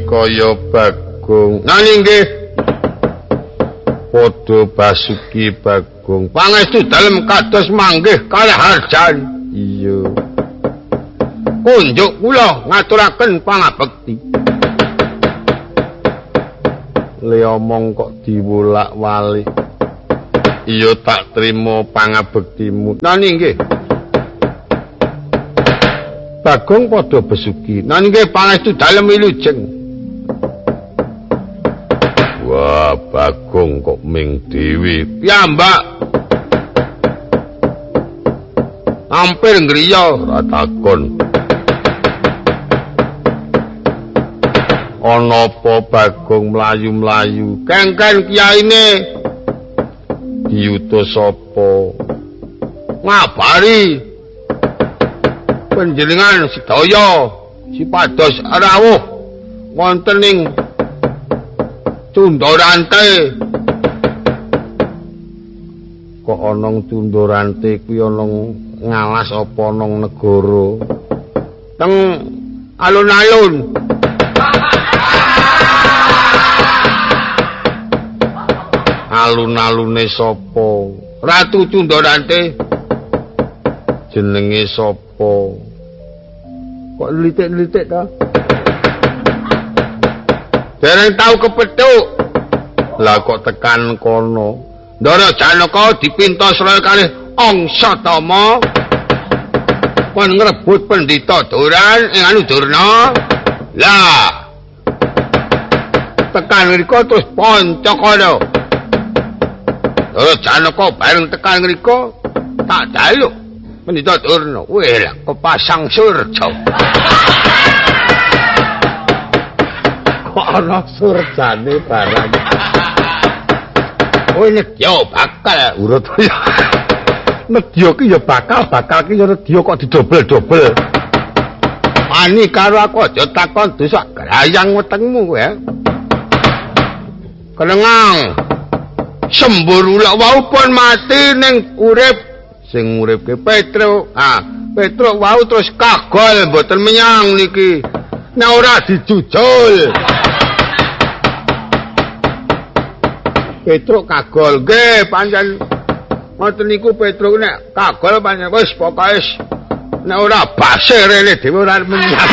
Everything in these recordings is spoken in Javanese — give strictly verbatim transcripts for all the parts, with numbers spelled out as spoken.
kaya Bagong. Nani nggih. Padha Basuki Bagong. Pangestu dalem kados manggih kalih harjan. Iya. Kunjuk kula ngaturaken pangabekti. Le omong kok diwolak-walik. Iya tak trima pangabektimu. Nani nggih. Bagong padha Basuki. Nani nggih pangestu dalem wilujeng. Wah, Bagong kok ming dhewe. Ya, Mbak. Hampir ngriya ora takon. Ana apa Bagong mlayu-mlayu? Kengken kiyaine. Diutus sapa? Ngabari panjenengan sedaya sipados rawuh wonten ing Tundorante. Kok ana Tundorante kuwi ana ngalas apa nang negara? Teng alun-alun. Alun-alune sapa? Ratu Tundorante. Jenenge sapa? Kok litik-litik ta? Dereng tau kepethuk. Lah kok tekan kono. Ndara Janaka dipintos roe kalih Angsatama. Kon ngrebut pendhita Doran ing anu Durna. Lah. Tekan mriku terus Pancakala. Ndara Janaka bareng tekan mriku tak jaluk pendhita Durna. Weh lah kepasang surja. Kok ana surjane barang. Oh nedya bakal urut ya. Nedya ki ya bakal, bakal ki ya nedya kok didobel-dobel. Ani karo aku aja takon dosa grayang wetengmu kowe. Kenengang. Semburu lak wau pun mati ning urip sing uripke Petruk. Ah, Petruk wau terus kagol mboten menyang niki. Nek ora dijujul. Petruk kagol nggih pancen ngoten niku Petruk nek kagol pancen wis pokoke nek ora basir rene dhewe ora menyang.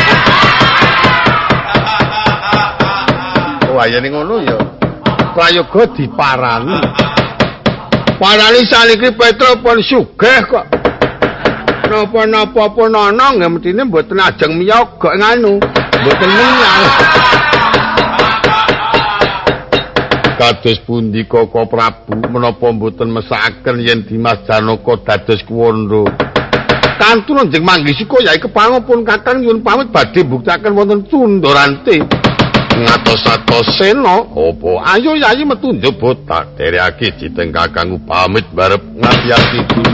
Wayane ngono ya prayoga diparani. Parani saniki Petruk pun sugih kok. Napa-napa pun ana nggih mestine mboten ajeng miyaga nganu, mboten menyang. Kados pundi Koko Prabu menapa mboten mesakaken yen Dimas Janaka dados kuwandha. Kantun njeng manggisika yai kepangun Kakang nyuwun pamit badhe mbuktaken wonten Tundorante. Ngatos-atos sena apa ayo yayi metu njaba tak derekake jiteng Kakang pamit barep ngati-ati.